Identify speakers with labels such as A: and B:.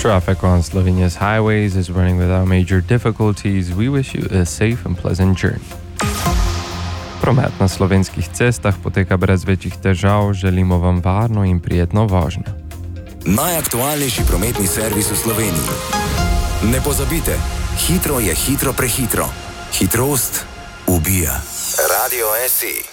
A: Traffic on Slovenia's highways is running without major difficulties. We wish you a safe and pleasant journey. Promet na slovenskih cestah poteka brez večjih težav. Želimo vam varno in prijetno vožnjo.
B: Najaktualnejši prometni servis v Sloveniji. Ne pozabite, hitro je hitro prehitro. Hitrost ubija. Radio SI.